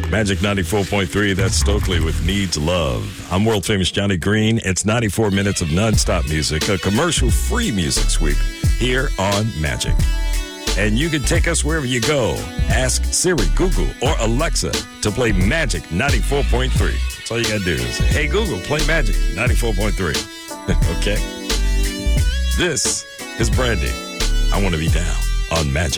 Magic 94.3, that's Stokely with Needs Love. I'm world famous Johnny Green. It's 94 minutes of nonstop music, a commercial-free music sweep here on Magic. And you can take us wherever you go. Ask Siri, Google, or Alexa to play Magic 94.3. That's all you got to do is say, hey, Google, play Magic 94.3. Okay? This is Brandy. I want to be down on Magic.